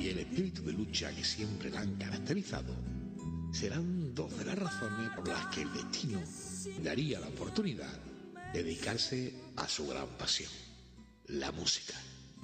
y el espíritu de lucha que siempre la han caracterizado serán dos de las razones por las que el destino le daría la oportunidad de dedicarse a su gran pasión, la música.